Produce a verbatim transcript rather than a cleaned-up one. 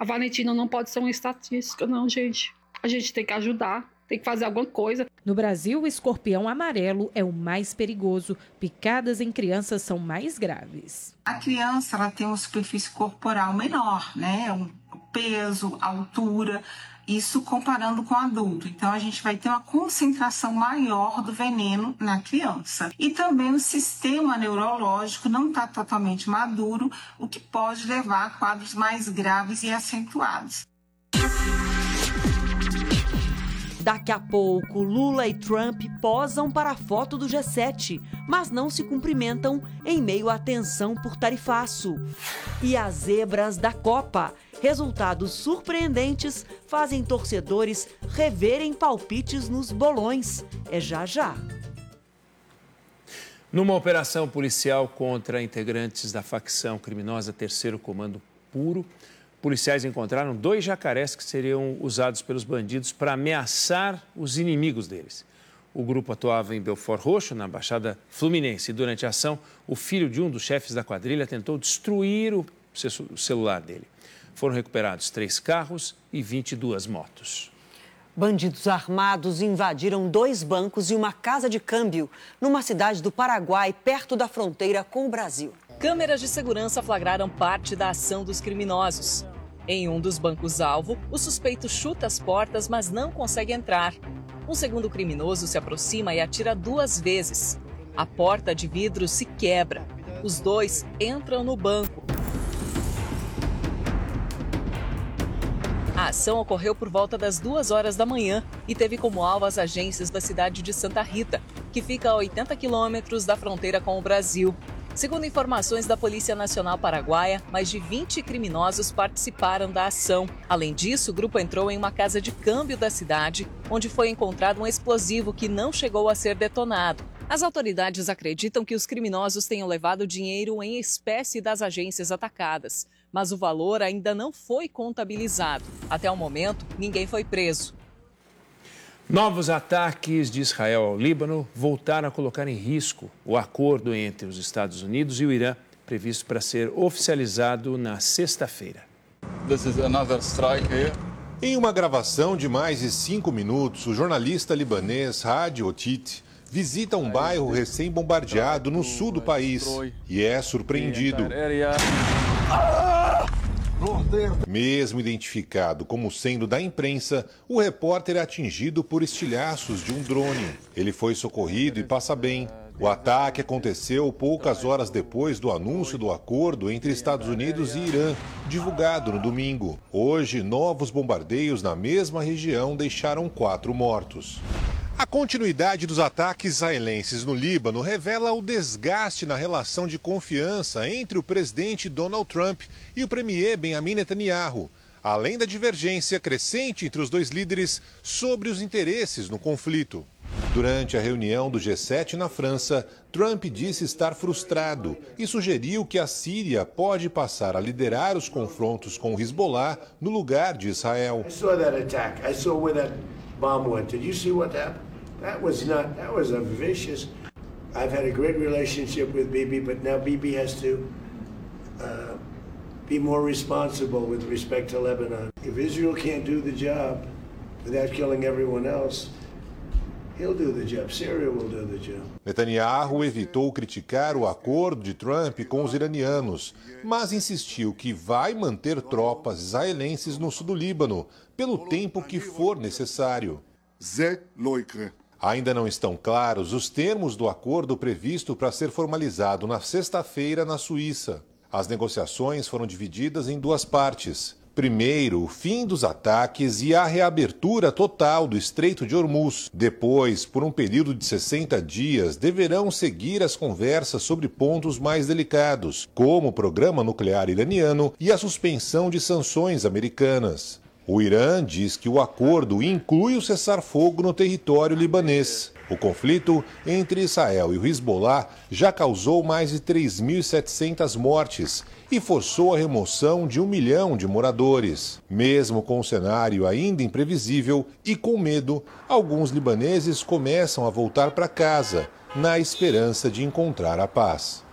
A Valentina não pode ser uma estatística, não, gente. A gente tem que ajudar, tem que fazer alguma coisa. No Brasil, o escorpião amarelo é o mais perigoso. Picadas em crianças são mais graves. A criança ela tem uma superfície corporal menor, né? O peso, a altura, isso comparando com o adulto. Então, a gente vai ter uma concentração maior do veneno na criança. E também o sistema neurológico não está totalmente maduro, o que pode levar a quadros mais graves e acentuados. Daqui a pouco, Lula e Trump posam para a foto do G sete, mas não se cumprimentam em meio à tensão por tarifaço. E as zebras da Copa. Resultados surpreendentes fazem torcedores reverem palpites nos bolões. É já já. Numa operação policial contra integrantes da facção criminosa Terceiro Comando Puro, policiais encontraram dois jacarés que seriam usados pelos bandidos para ameaçar os inimigos deles. O grupo atuava em Belford Roxo, na Baixada Fluminense, e durante a ação, o filho de um dos chefes da quadrilha tentou destruir o celular dele. Foram recuperados três carros e vinte e duas motos. Bandidos armados invadiram dois bancos e uma casa de câmbio numa cidade do Paraguai, perto da fronteira com o Brasil. Câmeras de segurança flagraram parte da ação dos criminosos. Em um dos bancos-alvo, o suspeito chuta as portas, mas não consegue entrar. Um segundo criminoso se aproxima e atira duas vezes. A porta de vidro se quebra. Os dois entram no banco. A ação ocorreu por volta das duas horas da manhã e teve como alvo as agências da cidade de Santa Rita, que fica a oitenta quilômetros da fronteira com o Brasil. Segundo informações da Polícia Nacional Paraguaia, mais de vinte criminosos participaram da ação. Além disso, o grupo entrou em uma casa de câmbio da cidade, onde foi encontrado um explosivo que não chegou a ser detonado. As autoridades acreditam que os criminosos tenham levado dinheiro em espécie das agências atacadas, mas o valor ainda não foi contabilizado. Até o momento, ninguém foi preso. Novos ataques de Israel ao Líbano voltaram a colocar em risco o acordo entre os Estados Unidos e o Irã, previsto para ser oficializado na sexta-feira. This is another strike here. Em uma gravação de mais de cinco minutos, o jornalista libanês Hadi Otit visita um bairro recém-bombardeado no sul do país e é surpreendido. Mesmo identificado como sendo da imprensa, o repórter é atingido por estilhaços de um drone. Ele foi socorrido e passa bem. O ataque aconteceu poucas horas depois do anúncio do acordo entre Estados Unidos e Irã, divulgado no domingo. Hoje, novos bombardeios na mesma região deixaram quatro mortos. A continuidade dos ataques israelenses no Líbano revela o desgaste na relação de confiança entre o presidente Donald Trump e o premier Benjamin Netanyahu, além da divergência crescente entre os dois líderes sobre os interesses no conflito. Durante a reunião do G sete na França, Trump disse estar frustrado e sugeriu que a Síria pode passar a liderar os confrontos com o Hezbollah no lugar de Israel. Bomb went. Did you see what happened? That was not, that was a vicious. I've had a great relationship with Bibi, but now Bibi has to uh, be more responsible with respect to Lebanon. If Israel can't do the job without killing everyone else, he'll do the job. Syria will do the job. Netanyahu evitou criticar o acordo de Trump com os iranianos, mas insistiu que vai manter tropas israelenses no sul do Líbano, pelo tempo que for necessário. Ainda não estão claros os termos do acordo previsto para ser formalizado na sexta-feira na Suíça. As negociações foram divididas em duas partes. Primeiro, o fim dos ataques e a reabertura total do Estreito de Hormuz. Depois, por um período de sessenta dias, deverão seguir as conversas sobre pontos mais delicados, como o programa nuclear iraniano e a suspensão de sanções americanas. O Irã diz que o acordo inclui o cessar-fogo no território libanês. O conflito entre Israel e o Hezbollah já causou mais de três mil e setecentas mortes e forçou a remoção de um milhão de moradores. Mesmo com o cenário ainda imprevisível e com medo, alguns libaneses começam a voltar para casa, na esperança de encontrar a paz.